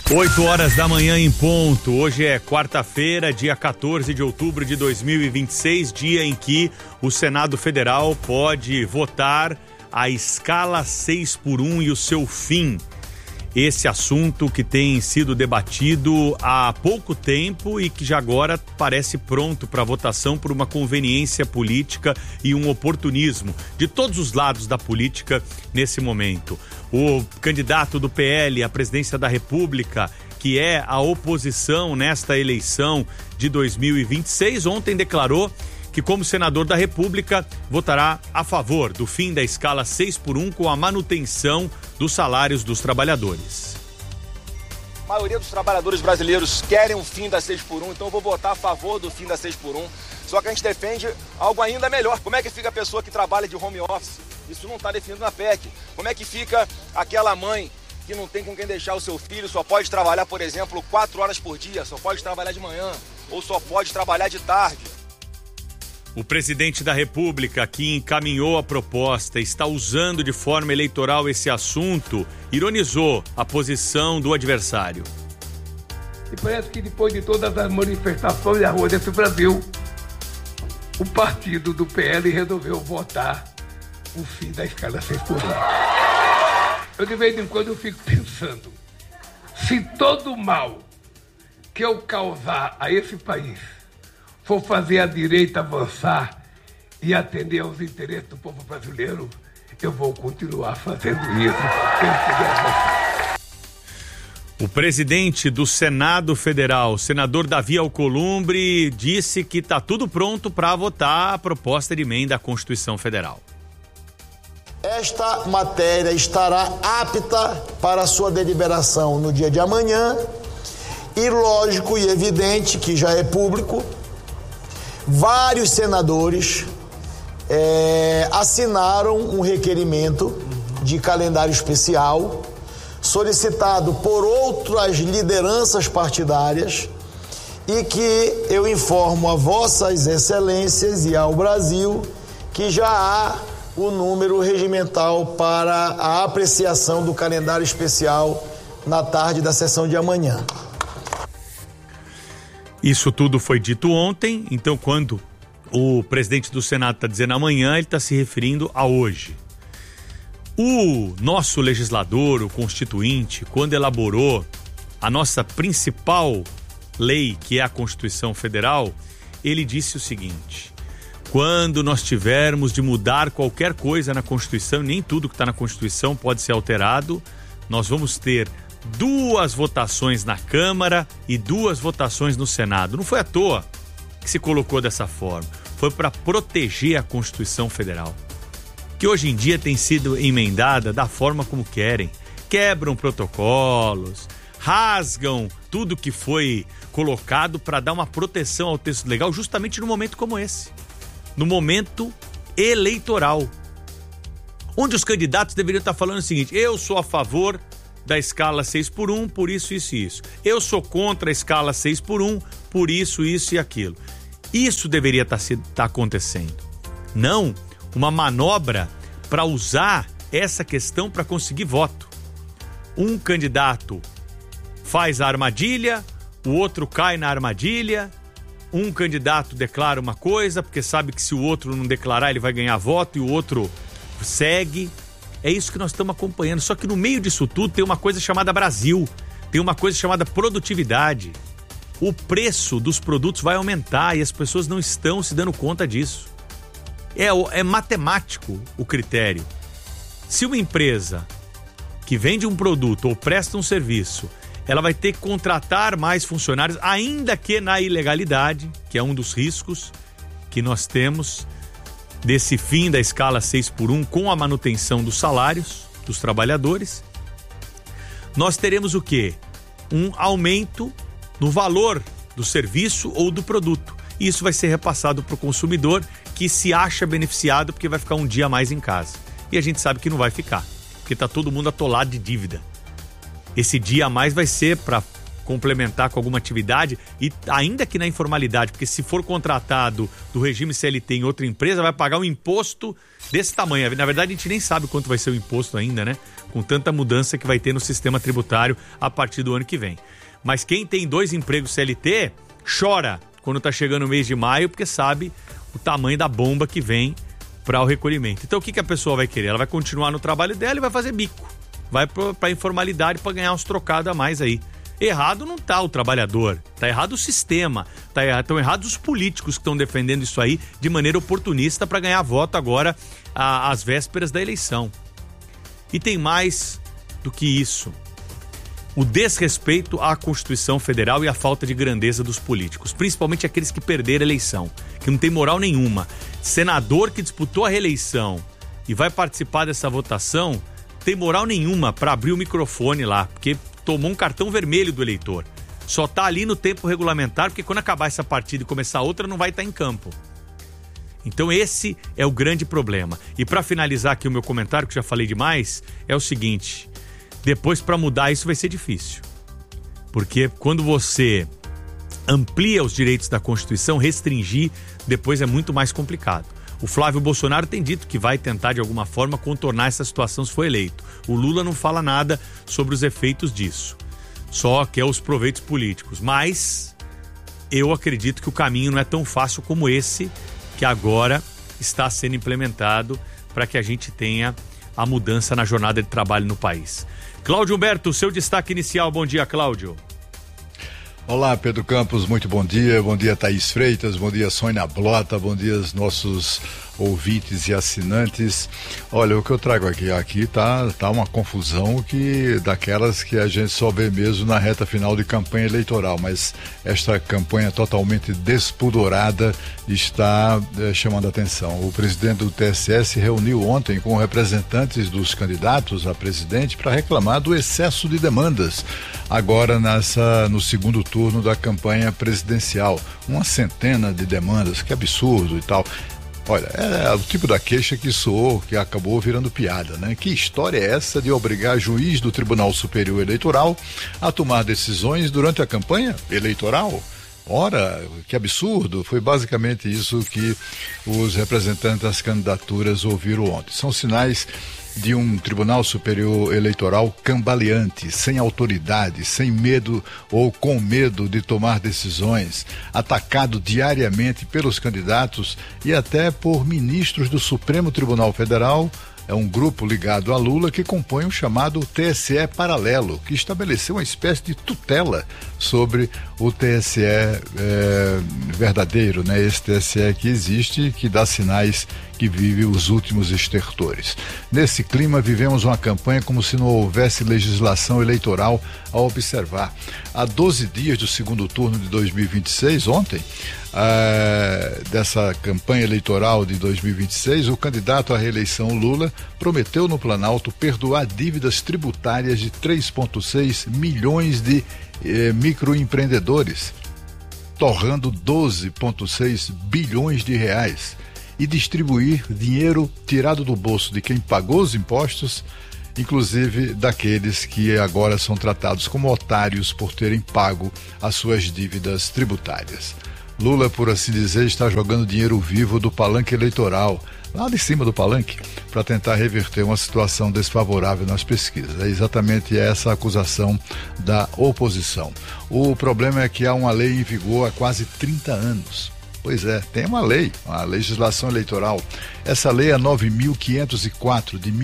8 horas da manhã em ponto. Hoje é quarta-feira, dia 14 de outubro de 2026, dia em que o Senado Federal pode votar a escala 6x1 e o seu fim. Esse assunto que tem sido debatido há pouco tempo e que já agora parece pronto para votação por uma conveniência política e um oportunismo de todos os lados da política nesse momento. O candidato do PL à presidência da República, que é a oposição nesta eleição de 2026, ontem declarou que, como senador da República, votará a favor do fim da escala 6x1 com a manutenção dos salários dos trabalhadores. A maioria dos trabalhadores brasileiros querem o fim da 6x1, então eu vou votar a favor do fim da 6x1. Só que a gente defende algo ainda melhor. Como é que fica a pessoa que trabalha de home office? Isso não está definido na PEC. Como é que fica aquela mãe que não tem com quem deixar o seu filho, só pode trabalhar, por exemplo, 4 horas por dia, só pode trabalhar de manhã ou só pode trabalhar de tarde? O presidente da República, que encaminhou a proposta, está usando de forma eleitoral esse assunto, ironizou a posição do adversário. E parece que depois de todas as manifestações na rua desse Brasil, o partido do PL resolveu votar o fim da escala 6x1. Eu de vez em quando eu fico pensando, se todo o mal que eu causar a esse país for fazer a direita avançar e atender aos interesses do povo brasileiro, eu vou continuar fazendo isso. O presidente do Senado Federal, senador Davi Alcolumbre, disse que está tudo pronto para votar a proposta de emenda à Constituição Federal. Esta matéria estará apta para sua deliberação no dia de amanhã e lógico e evidente que já é público, vários senadores assinaram um requerimento de calendário especial solicitado por outras lideranças partidárias e que eu informo a vossas excelências e ao Brasil que já há o número regimental para a apreciação do calendário especial na tarde da sessão de amanhã. Isso tudo foi dito ontem, então quando o presidente do Senado está dizendo amanhã, ele está se referindo a hoje. O nosso legislador, o constituinte, quando elaborou a nossa principal lei, que é a Constituição Federal, ele disse o seguinte: quando nós tivermos de mudar qualquer coisa na Constituição, nem tudo que está na Constituição pode ser alterado, nós vamos ter 2 votações na Câmara e 2 votações no Senado. Não foi à toa que se colocou dessa forma. Foi para proteger a Constituição Federal, que hoje em dia tem sido emendada da forma como querem. Quebram protocolos, rasgam tudo que foi colocado para dar uma proteção ao texto legal justamente no momento como esse. No momento eleitoral, onde os candidatos deveriam estar falando o seguinte: eu sou a favor da escala 6x1, por isso, isso e isso. Eu sou contra a escala 6x1, por isso, isso e aquilo. Isso deveria estar acontecendo. Não uma manobra para usar essa questão para conseguir voto. Um candidato faz a armadilha, o outro cai na armadilha, um candidato declara uma coisa, porque sabe que se o outro não declarar ele vai ganhar voto e o outro segue. É isso que nós estamos acompanhando. Só que no meio disso tudo tem uma coisa chamada Brasil, tem uma coisa chamada produtividade. O preço dos produtos vai aumentar e as pessoas não estão se dando conta disso. É matemático o critério. Se uma empresa que vende um produto ou presta um serviço, ela vai ter que contratar mais funcionários, ainda que na ilegalidade, que é um dos riscos que nós temos desse fim da escala 6x1 com a manutenção dos salários dos trabalhadores. Nós teremos o quê? Um aumento no valor do serviço ou do produto. E isso vai ser repassado para o consumidor, que se acha beneficiado porque vai ficar um dia a mais em casa. E a gente sabe que não vai ficar, porque está todo mundo atolado de dívida. Esse dia a mais vai ser para complementar com alguma atividade, e ainda que na informalidade, porque se for contratado do regime CLT em outra empresa, vai pagar um imposto desse tamanho. Na verdade, a gente nem sabe quanto vai ser o imposto ainda, né? Com tanta mudança que vai ter no sistema tributário a partir do ano que vem. Mas quem tem 2 empregos CLT, chora quando tá chegando o mês de maio, porque sabe o tamanho da bomba que vem para o recolhimento. Então, o que a pessoa vai querer? Ela vai continuar no trabalho dela e vai fazer bico. Vai para informalidade para ganhar uns trocados a mais aí. Errado não tá o trabalhador, tá errado o sistema, estão errados os políticos que estão defendendo isso aí de maneira oportunista para ganhar voto agora às vésperas da eleição. E tem mais do que isso. O desrespeito à Constituição Federal e a falta de grandeza dos políticos, principalmente aqueles que perderam a eleição, que não tem moral nenhuma. Senador que disputou a reeleição e vai participar dessa votação, tem moral nenhuma para abrir o microfone lá, porque tomou um cartão vermelho do eleitor. Só tá ali no tempo regulamentar, porque quando acabar essa partida e começar outra, não vai estar em campo. Então esse é o grande problema. E para finalizar aqui o meu comentário, que já falei demais, é o seguinte: depois para mudar isso vai ser difícil. Porque quando você amplia os direitos da Constituição, restringir depois é muito mais complicado. O Flávio Bolsonaro tem dito que vai tentar de alguma forma contornar essa situação se for eleito. O Lula não fala nada sobre os efeitos disso, só quer os proveitos políticos. Mas eu acredito que o caminho não é tão fácil como esse que agora está sendo implementado para que a gente tenha a mudança na jornada de trabalho no país. Cláudio Humberto, seu destaque inicial. Bom dia, Cláudio. Olá, Pedro Campos, muito bom dia Thaís Freitas, bom dia Sônia Blota, bom dia aos nossos ouvintes e assinantes. Olha, o que eu trago aqui tá uma confusão daquelas que a gente só vê mesmo na reta final de campanha eleitoral, mas esta campanha totalmente despudorada está chamando a atenção. O presidente do TSE se reuniu ontem com representantes dos candidatos a presidente para reclamar do excesso de demandas agora no segundo turno da campanha presidencial. Uma centena de demandas, que absurdo e tal. Olha, é o tipo da queixa que soou, que acabou virando piada, né? Que história é essa de obrigar juiz do Tribunal Superior Eleitoral a tomar decisões durante a campanha eleitoral? Ora, que absurdo! Foi basicamente isso que os representantes das candidaturas ouviram ontem. São sinais de um Tribunal Superior Eleitoral cambaleante, sem autoridade, sem medo ou com medo de tomar decisões, atacado diariamente pelos candidatos e até por ministros do Supremo Tribunal Federal. É um grupo ligado a Lula que compõe o chamado TSE paralelo, que estabeleceu uma espécie de tutela sobre o TSE verdadeiro, né? Esse TSE que existe, que dá sinais que vive os últimos estertores. Nesse clima, vivemos uma campanha como se não houvesse legislação eleitoral a observar. Há 12 dias do segundo turno de 2026, ontem, dessa campanha eleitoral de 2026, o candidato à reeleição Lula prometeu no Planalto perdoar dívidas tributárias de 3,6 milhões de microempreendedores, torrando 12,6 bilhões de reais, e distribuir dinheiro tirado do bolso de quem pagou os impostos, inclusive daqueles que agora são tratados como otários por terem pago as suas dívidas tributárias. Lula, por assim dizer, está jogando dinheiro vivo do palanque eleitoral, lá de cima do palanque, para tentar reverter uma situação desfavorável nas pesquisas. É exatamente essa a acusação da oposição. O problema é que há uma lei em vigor há quase 30 anos. Pois é, tem uma lei, a legislação eleitoral. Essa lei é 9.504, de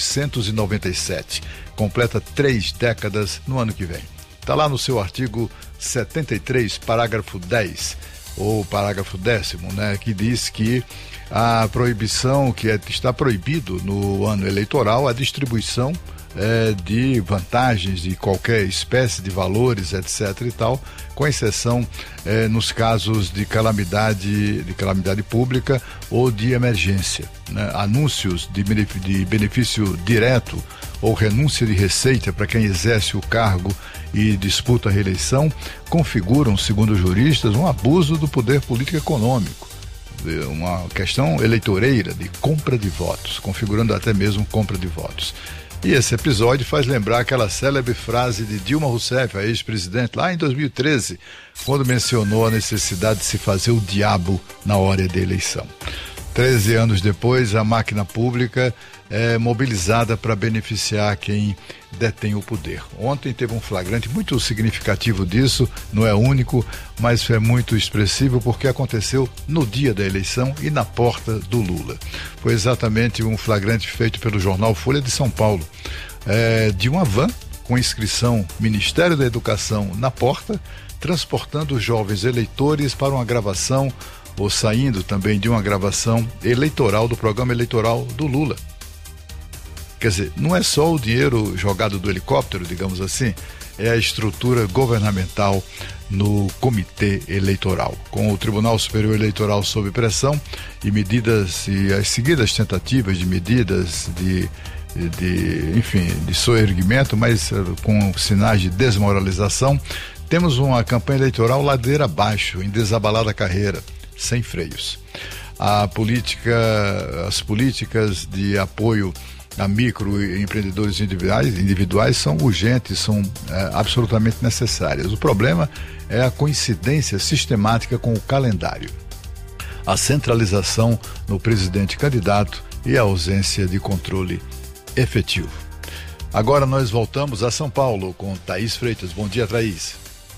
1997. Completa 3 décadas no ano que vem. Está lá no seu artigo 73, parágrafo 10, ou parágrafo 10º, né, que diz que a proibição, está proibido no ano eleitoral a distribuição de vantagens de qualquer espécie de valores, etc. e tal, com exceção nos casos de calamidade pública ou de emergência, né? Anúncios de benefício direto ou renúncia de receita para quem exerce o cargo e disputa a reeleição configuram, segundo juristas, um abuso do poder político econômico, uma questão eleitoreira de compra de votos, configurando até mesmo compra de votos. E esse episódio faz lembrar aquela célebre frase de Dilma Rousseff, a ex-presidente, lá em 2013, quando mencionou a necessidade de se fazer o diabo na hora da eleição. 13 anos depois, a máquina pública é mobilizada para beneficiar quem detém o poder. Ontem teve um flagrante muito significativo disso, não é único, mas é muito expressivo porque aconteceu no dia da eleição e na porta do Lula. Foi exatamente um flagrante feito pelo jornal Folha de São Paulo, de uma van com inscrição Ministério da Educação na porta, transportando os jovens eleitores para uma gravação, ou saindo também de uma gravação eleitoral do programa eleitoral do Lula. Quer dizer, não é só o dinheiro jogado do helicóptero, digamos assim, é a estrutura governamental no comitê eleitoral, com o Tribunal Superior Eleitoral sob pressão e medidas e as seguidas tentativas de medidas de soerguimento, mas com sinais de desmoralização. Temos uma campanha eleitoral ladeira abaixo, em desabalada carreira, sem freios. As políticas de apoio a microempreendedores individuais são urgentes, são absolutamente necessárias. O problema é a coincidência sistemática com o calendário, a centralização no presidente candidato e a ausência de controle efetivo. Agora nós voltamos a São Paulo com Thaís Freitas. Bom dia, Thaís.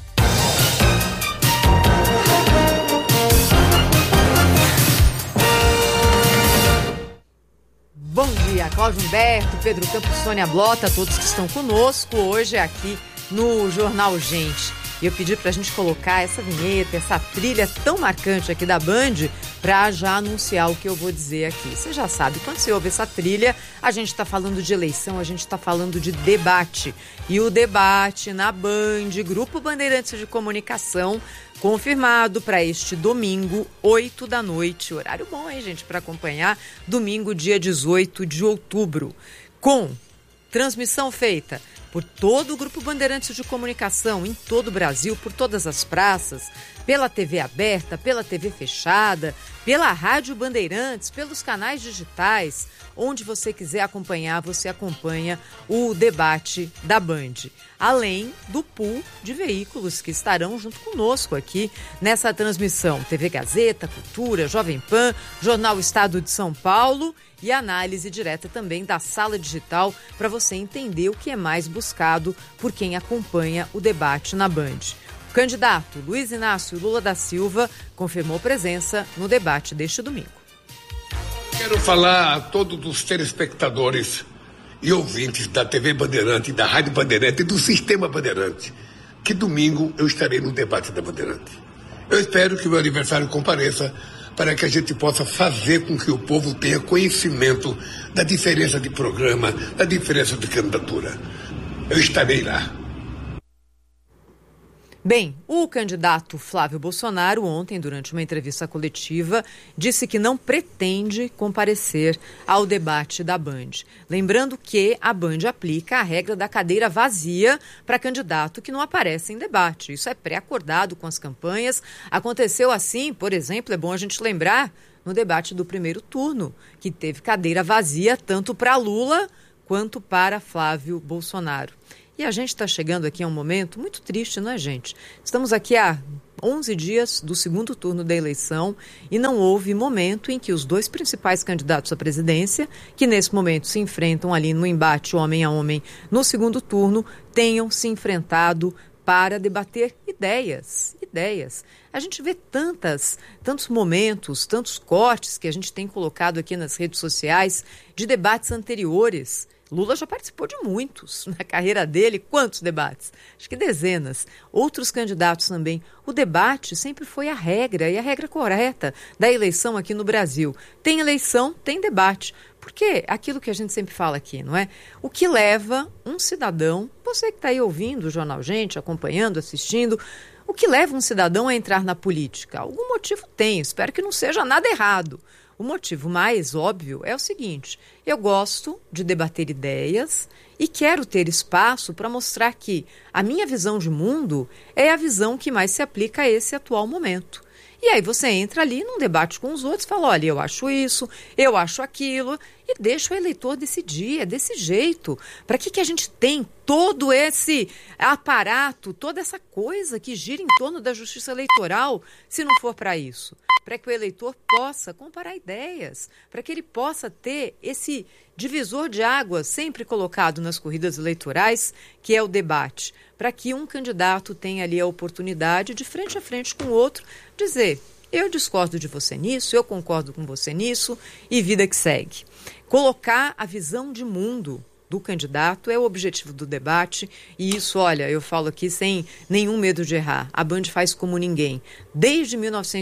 Bom dia, Cláudio Humberto, Pedro Campos, Sônia Blota, todos que estão conosco hoje aqui no Jornal Gente. E eu pedi pra gente colocar essa vinheta, essa trilha tão marcante aqui da Band, pra já anunciar o que eu vou dizer aqui. Você já sabe, quando você ouve essa trilha, a gente tá falando de eleição, a gente tá falando de debate. E o debate na Band, Grupo Bandeirantes de Comunicação, confirmado para este domingo, 8 da noite. Horário bom, hein, gente, para acompanhar. Domingo, dia 18 de outubro. Com transmissão feita por todo o Grupo Bandeirantes de Comunicação, em todo o Brasil, por todas as praças, pela TV aberta, pela TV fechada, pela Rádio Bandeirantes, pelos canais digitais. Onde você quiser acompanhar, você acompanha o debate da Band. Além do pool de veículos que estarão junto conosco aqui nessa transmissão. TV Gazeta, Cultura, Jovem Pan, Jornal Estado de São Paulo e análise direta também da sala digital para você entender o que é mais buscado por quem acompanha o debate na Band. O candidato Luiz Inácio Lula da Silva confirmou presença no debate deste domingo. Quero falar a todos os telespectadores e ouvintes da TV Bandeirante, da Rádio Bandeirante e do Sistema Bandeirante, que domingo eu estarei no debate da Bandeirante. Eu espero que o meu aniversário compareça para que a gente possa fazer com que o povo tenha conhecimento da diferença de programa, da diferença de candidatura. Eu estarei lá. Bem, o candidato Flávio Bolsonaro ontem, durante uma entrevista coletiva, disse que não pretende comparecer ao debate da Band. Lembrando que a Band aplica a regra da cadeira vazia para candidato que não aparece em debate. Isso é pré-acordado com as campanhas. Aconteceu assim, por exemplo, é bom a gente lembrar, no debate do primeiro turno, que teve cadeira vazia tanto para Lula quanto para Flávio Bolsonaro. E a gente está chegando aqui a um momento muito triste, não é, gente? Estamos aqui há 11 dias do segundo turno da eleição e não houve momento em que os dois principais candidatos à presidência, que nesse momento se enfrentam ali no embate homem a homem no segundo turno, tenham se enfrentado para debater ideias. A gente vê tantos momentos, tantos cortes que a gente tem colocado aqui nas redes sociais de debates anteriores. Lula já participou de muitos na carreira dele. Quantos debates? Acho que dezenas. Outros candidatos também. O debate sempre foi a regra, e a regra correta da eleição aqui no Brasil. Tem eleição, tem debate. Porque aquilo que a gente sempre fala aqui, não é? O que leva um cidadão, você que está aí ouvindo o Jornal Gente, acompanhando, assistindo, o que leva um cidadão a entrar na política? Algum motivo tem, espero que não seja nada errado. O motivo mais óbvio é o seguinte: eu gosto de debater ideias e quero ter espaço para mostrar que a minha visão de mundo é a visão que mais se aplica a esse atual momento. E aí você entra ali num debate com os outros e fala, olha, eu acho isso, eu acho aquilo, e deixa o eleitor decidir, é desse jeito. Para que a gente tem todo esse aparato, toda essa coisa que gira em torno da justiça eleitoral, se não for para isso? Para que o eleitor possa comparar ideias, para que ele possa ter esse divisor de águas sempre colocado nas corridas eleitorais, que é o debate, para que um candidato tenha ali a oportunidade de frente a frente com o outro dizer, eu discordo de você nisso, eu concordo com você nisso, e vida que segue. Colocar a visão de mundo do candidato é o objetivo do debate, e isso, olha, eu falo aqui sem nenhum medo de errar, a Band faz como ninguém. Desde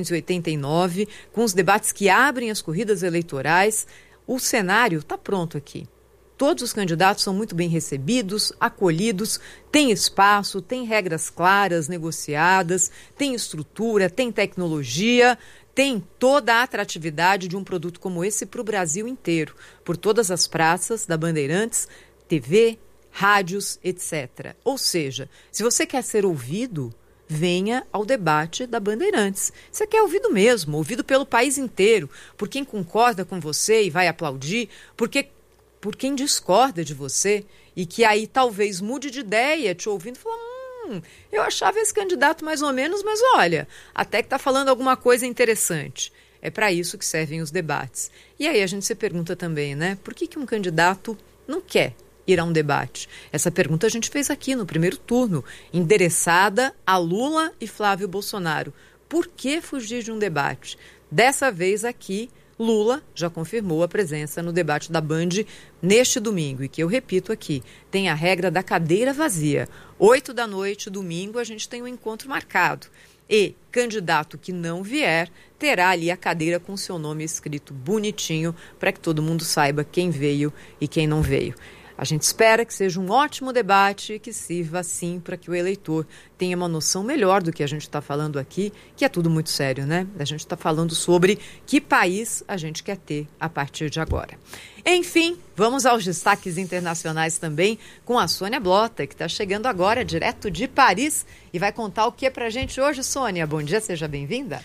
1989, com os debates que abrem as corridas eleitorais, o cenário está pronto aqui. Todos os candidatos são muito bem recebidos, acolhidos, tem espaço, tem regras claras, negociadas, tem estrutura, tem tecnologia, tem toda a atratividade de um produto como esse para o Brasil inteiro, por todas as praças da Bandeirantes, TV, rádios, etc. Ou seja, se você quer ser ouvido, venha ao debate da Bandeirantes. Você quer ouvido mesmo, ouvido pelo país inteiro, por quem concorda com você e vai aplaudir, por quem discorda de você e que aí talvez mude de ideia, te ouvindo e falando, eu achava esse candidato mais ou menos, mas olha, até que está falando alguma coisa interessante. É para isso que servem os debates. E aí a gente se pergunta também, né? Por que um candidato não quer ir a um debate? Essa pergunta a gente fez aqui no primeiro turno, endereçada a Lula e Flávio Bolsonaro. Por que fugir de um debate? Dessa vez aqui, Lula já confirmou a presença no debate da Band neste domingo, e que eu repito aqui, tem a regra da cadeira vazia. 20h, domingo, a gente tem um encontro marcado. E candidato que não vier terá ali a cadeira com seu nome escrito bonitinho para que todo mundo saiba quem veio e quem não veio. A gente espera que seja um ótimo debate e que sirva, sim, para que o eleitor tenha uma noção melhor do que a gente está falando aqui, que é tudo muito sério, né? A gente está falando sobre que país a gente quer ter a partir de agora. Enfim, vamos aos destaques internacionais também com a Sônia Blota, que está chegando agora direto de Paris e vai contar o que para a gente hoje, Sônia. Bom dia, seja bem-vinda.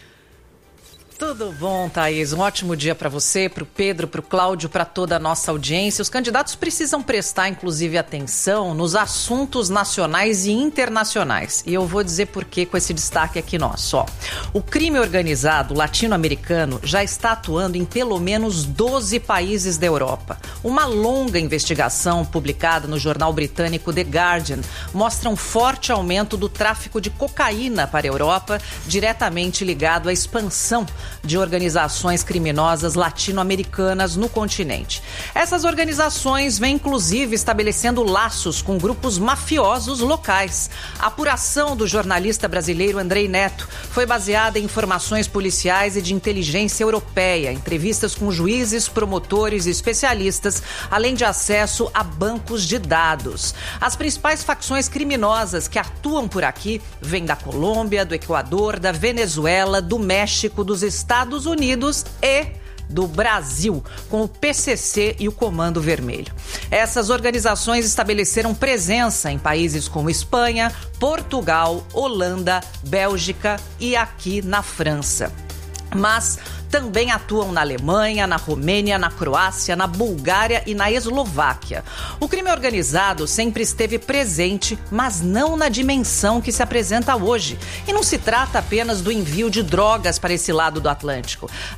Tudo bom, Thaís? Um ótimo dia para você, para o Pedro, para o Cláudio, para toda a nossa audiência. Os candidatos precisam prestar, inclusive, atenção nos assuntos nacionais e internacionais. E eu vou dizer por quê com esse destaque aqui nosso. O crime organizado latino-americano já está atuando em pelo menos 12 países da Europa. Uma longa investigação publicada no jornal britânico The Guardian mostra um forte aumento do tráfico de cocaína para a Europa, diretamente ligado à expansão de organizações criminosas latino-americanas no continente. Essas organizações vêm, inclusive, estabelecendo laços com grupos mafiosos locais. A apuração do jornalista brasileiro Andrei Neto foi baseada em informações policiais e de inteligência europeia, entrevistas com juízes, promotores e especialistas, além de acesso a bancos de dados. As principais facções criminosas que atuam por aqui vêm da Colômbia, do Equador, da Venezuela, do México, dos Estados Unidos e do Brasil, com o PCC e o Comando Vermelho. Essas organizações estabeleceram presença em países como Espanha, Portugal, Holanda, Bélgica e aqui na França. Mas também atuam na Alemanha, na Romênia, na Croácia, na Bulgária e na Eslováquia. O crime organizado sempre esteve presente, mas não na dimensão que se apresenta hoje. E não se trata apenas do envio de drogas para esse lado do Atlântico.